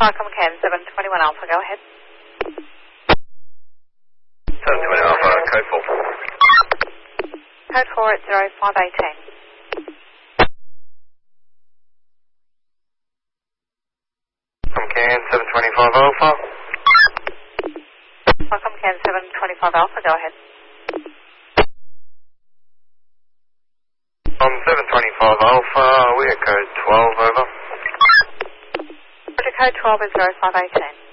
Welcome, Cam 721 Alpha, go ahead. 721 Alpha, code 4. Code 4 at 0518. Welcome, Cam 725 Alpha. Welcome, Cam 725 Alpha, go ahead. 725 Alpha, we are code 12, over. Roger, code 12 is 0518.